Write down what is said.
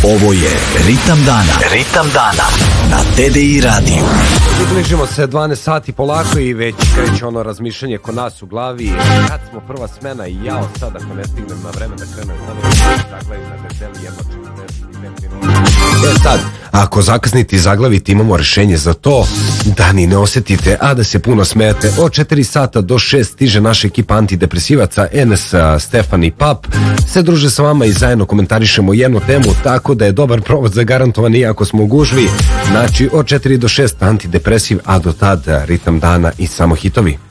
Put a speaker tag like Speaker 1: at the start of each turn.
Speaker 1: Ovo je Ritam dana. Ritam dana na TDI radiju.
Speaker 2: Približimo se 12 sati polako i već kreće ono razmišljanje kod nas u glavi. Kad smo prva smena i jao sad ako ne stignem na vreme da krenem ponovno zaglavim na Gazeli jedno 45 minuta. Sad, ako zakasnite i zaglavite imamo rešenje za to da ni ne osjetite, a da se puno smijete. Od 4 sata do 6 stiže naša ekipa antidepresivaca NS, Stefan i Pap. Se druže sa vama i zajedno komentarišemo jednu temu, tako da je dobar provod zagarantovan iako smo u gužvi. Znači od 4 do 6 antidepresiv, a do tad ritam dana i samo hitovi.